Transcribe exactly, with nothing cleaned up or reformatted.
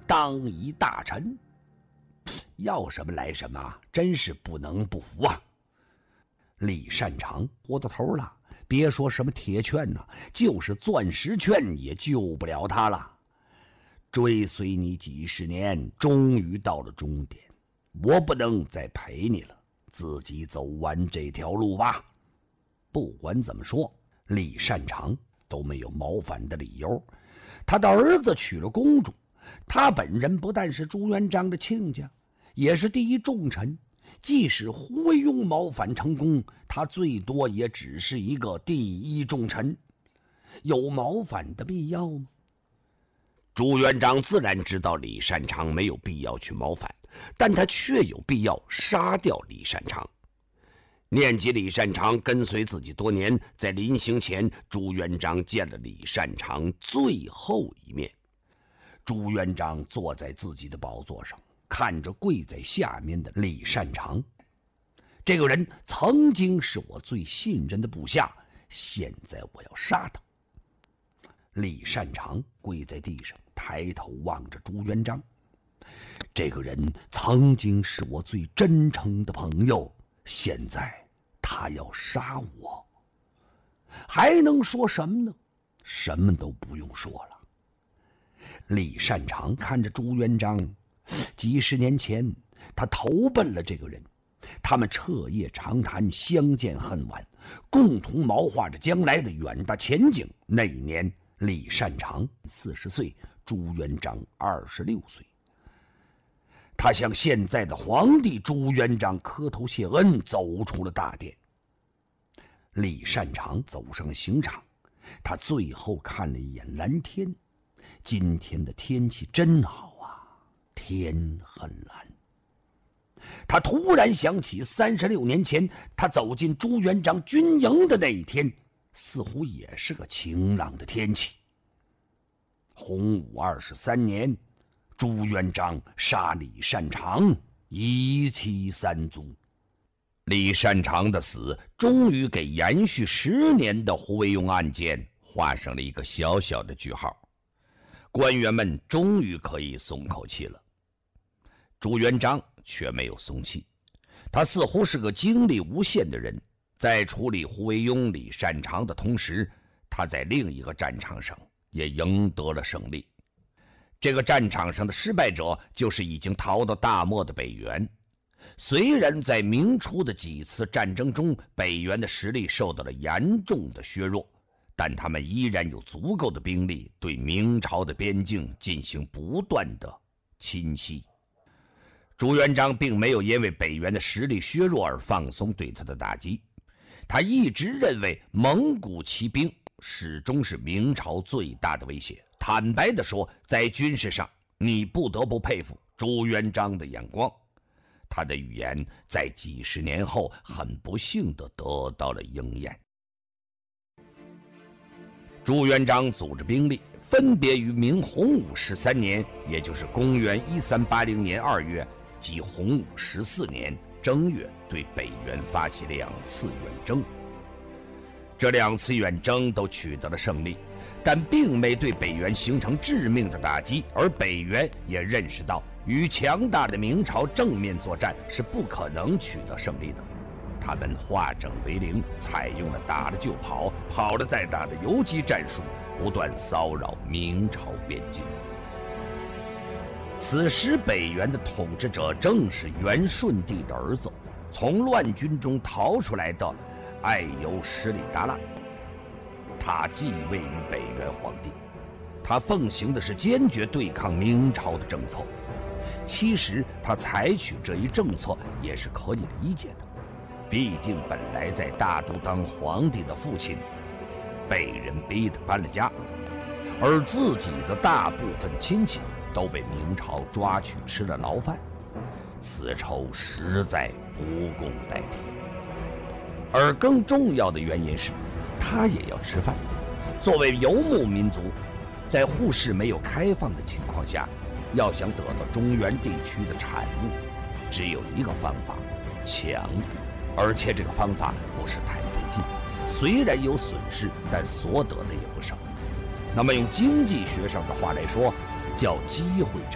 当一大臣。要什么来什么，真是不能不服啊！李善长活到头了，别说什么铁券呢，就是钻石券也救不了他了。追随你几十年，终于到了终点，我不能再陪你了，自己走完这条路吧。不管怎么说，李善长都没有谋反的理由。他的儿子娶了公主，他本人不但是朱元璋的亲家，也是第一重臣。即使胡惟庸谋反成功，他最多也只是一个第一重臣，有谋反的必要吗？朱元璋自然知道李善长没有必要去谋反，但他却有必要杀掉李善长。念及李善长跟随自己多年，在临行前，朱元璋见了李善长最后一面。朱元璋坐在自己的宝座上，看着跪在下面的李善长。这个人曾经是我最信任的部下，现在我要杀他。李善长跪在地上，抬头望着朱元璋。这个人曾经是我最真诚的朋友，现在他要杀我，还能说什么呢？什么都不用说了。李善长看着朱元璋，几十年前他投奔了这个人，他们彻夜长谈，相见恨晚，共同谋划着将来的远大前景。那一年李善长四十岁，朱元璋二十六岁。他向现在的皇帝朱元璋磕头谢恩，走出了大殿。李善长走上了刑场，他最后看了一眼蓝天，今天的天气真好啊，天很蓝。他突然想起三十六年前他走进朱元璋军营的那一天，似乎也是个晴朗的天气。洪武二十三年，朱元璋杀李善长，一妻三族。李善长的死终于给延续十年的胡惟庸案件画上了一个小小的句号，官员们终于可以松口气了。朱元璋却没有松气，他似乎是个精力无限的人，在处理胡惟庸、李善长的同时，他在另一个战场上也赢得了胜利。这个战场上的失败者就是已经逃到大漠的北元。虽然在明初的几次战争中，北元的实力受到了严重的削弱，但他们依然有足够的兵力对明朝的边境进行不断的侵袭。朱元璋并没有因为北元的实力削弱而放松对他的打击，他一直认为蒙古骑兵始终是明朝最大的威胁。坦白地说，在军事上，你不得不佩服朱元璋的眼光。他的预言在几十年后很不幸地得到了应验。朱元璋组织兵力，分别于明洪武十三年，也就是公元一三八零年二月及洪武十四年正月，对北元发起两次远征。这两次远征都取得了胜利，但并没对北元形成致命的打击，而北元也认识到与强大的明朝正面作战是不可能取得胜利的。他们化整为零，采用了打了就跑，跑了再打的游击战术，不断骚扰明朝边境。此时北元的统治者正是元顺帝的儿子，从乱军中逃出来的爱由十里达拉。他继位于北元皇帝，他奉行的是坚决对抗明朝的政策。其实他采取这一政策也是可以理解的，毕竟本来在大都当皇帝的父亲被人逼得搬了家，而自己的大部分亲戚都被明朝抓去吃了牢饭，此仇实在不共戴天。而更重要的原因是，他也要吃饭。作为游牧民族，在户市没有开放的情况下，要想得到中原地区的产物，只有一个方法：抢。而且这个方法不是太费劲，虽然有损失，但所得的也不少。那么用经济学上的话来说，叫机会成